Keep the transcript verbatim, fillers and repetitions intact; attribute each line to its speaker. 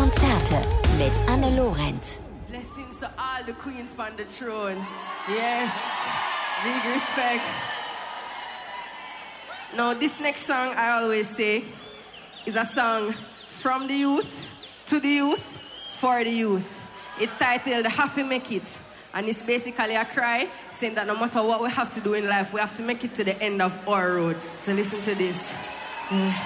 Speaker 1: Konzerte mit Anne Lorenz.
Speaker 2: Blessings to all the queens on the throne. Yes, big respect. Now, this next song, I always say, is a song from the youth, to the youth, for the youth. It's titled Have to Make It. And it's basically a cry saying that no matter what we have to do in life, we have to make it to the end of our road. So listen to this. Yeah.